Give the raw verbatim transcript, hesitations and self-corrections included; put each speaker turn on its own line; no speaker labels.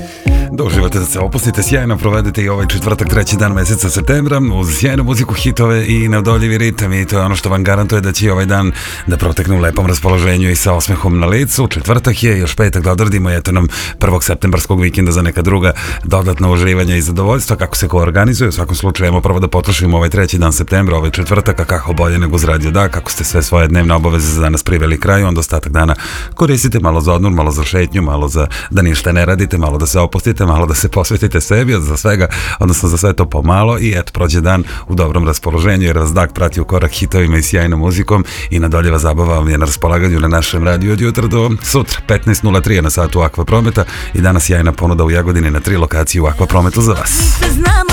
Da uživate, da se opustite, sjajno provedete i ovaj četvrtak, treći dan meseca septembra uz sjajnu muziku, hitove i neodoljivi ritam, i to je ono što vam garantuje da će ovaj dan da protekne u lepom raspoloženju i sa osmehom na licu. Četvrtak je, još petak da odradimo, i eto nam prvog septembarskog vikenda za neka druga dodatna uživanja i zadovoljstva. Kako se ko organizuje, u svakom slučaju ajmo prvo da potrošimo ovaj treći dan septembra, ovaj četvrtak, a kako bolje nego uz radio da, kako ste sve svoje dnevne obaveze za danas priveli kraju, onda ostatak dana koristite malo za odmor, malo za šetnju, malo za da ništa ne radite, malo da se opustite, malo da se posvetite sebi, od za svega, odnosno za sve to pomalo, i eto, prođe dan u dobrom raspoloženju, jer vas dak prati u korak hitovima i sjajnom muzikom, i nadoljeva zabava vam je na raspolaganju na našem radiju od jutra do sutra. petnaest nula tri na satu Akva Prometa, i danas sjajna ponuda u Jagodini na tri lokacije u Akva Prometu za vas.